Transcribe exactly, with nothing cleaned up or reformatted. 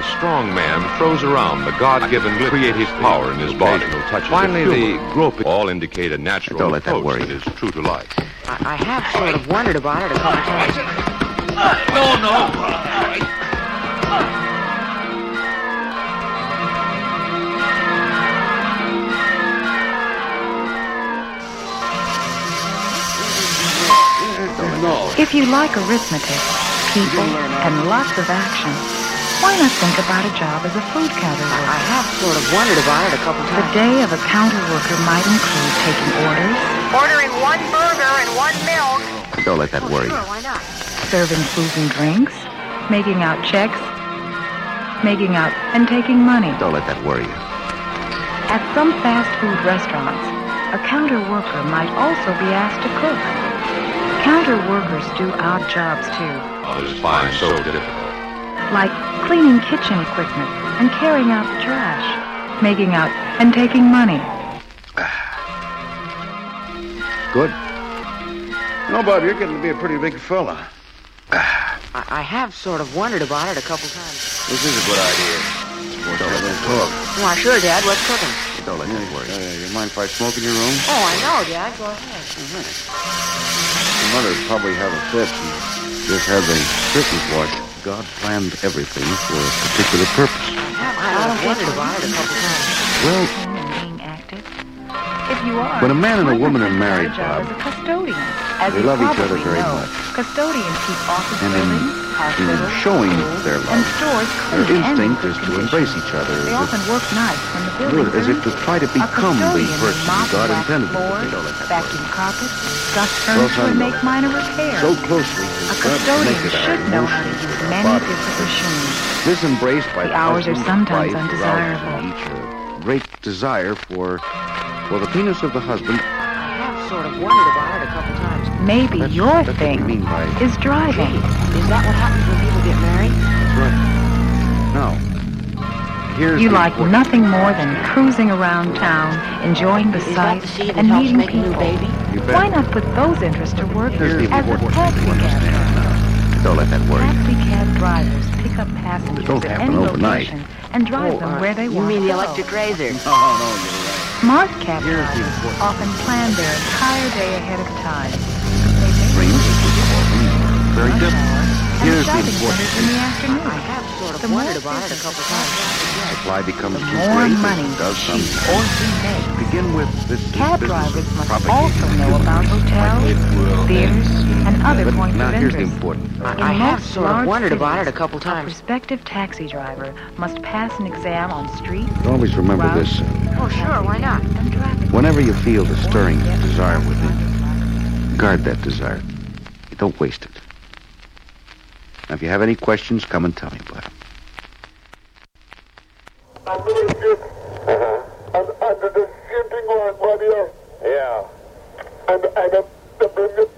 strong man throws around the God-given creative power in his body. Finally, the groping all indicate a natural Don't let that approach worry that is true to life. I, I have sort of wondered about it a couple times. No, no. All right. No. If you like arithmetic, people, and lots of action, why not think about a job as a food counter worker? I have sort of wondered about it a couple The times. day of a counter worker might include taking orders, Ordering one burger and one milk. Don't let that Oh, worry sure, you. why not? serving food and drinks, making out checks, making out and taking money. Don't let that worry you. At some fast food restaurants, a counter worker might also be asked to cook. Counter workers do odd jobs too, Others find so difficult. like cleaning kitchen equipment and carrying out the trash, making out and taking money. Good. No, Bob, you're getting to be a pretty big fella. I, I have sort of wondered about it a couple times. This is a good idea. Don't let them talk. Why, sure, Dad. What's cooking? Don't let them worry. Uh, you mind if I smoke in your room? Oh, I know, Dad. Go ahead. Your mother probably have a fit and just had the Christmas watch. God planned everything for a particular purpose. I have sort of wondered about it a couple times. Well, Being active. If you are, when a man and a why not woman are think about married, a job Bob, as a custodian, as they you love each other probably very know, much. Custodians keep office And in- buildings, in hospitals, showing schools, their and love, stores their clean and instinct in is good to condition. embrace each other They as often if, work nights when the good, buildings as are if to empty. try to A become the custodian person will mop God wax intended them to floors, be. Don't let that vacuum worry. carpets, dust Well, furniture, son, and make minor repairs. So closely A does God custodian connected our should know how to emotions use with our many bodies. different machines. This embrace by The the, hours are husband and sometimes wife undesirable. arouses in each a great desire for, for the penis of the husband. I have sort of wondered about it a couple times. Maybe That's- your that's what thing we mean by- is driving. Is that what happens when people get married? That's right. Now, here's You the like important nothing part. more than cruising around town, enjoying the Is that the sights, seed that and helps meeting make a new people. baby? You bet. Why not put those interests to work Here's the as a important taxi thing to cab understand driver? now. Don't let that worry you. Taxi cab drivers pick up passengers It don't at happen any overnight. location and drive Oh, them uh, where they you want mean to the go. electric razor? No, no, you're right. Smart cab Here's the drivers important often plan their entire day ahead of time. They make Dreams, as we call them, very rush different. hour and Here's the shopping important centers in the I afternoon. have sort of The more wondered about it a business couple the times. Supply becomes The too more great money as it does she some. or he makes. To begin with, this is Cab business drivers of must propagating also know human about race. hotels, theaters, and other But points now of here's the interest. important part. I In have most sort of large wondered about it cities, a couple A times. prospective taxi driver must pass an exam on streets, Always remember routes, this. Oh, sure, why not? and traffic. Whenever you feel the stirring desire within, guard that desire. Don't waste it. Now, if you have any questions, come and tell me, bud. I'm gonna shoot. Uh-huh. I'm under the shooting line right here. Yeah. And, and I'm, I'm bringing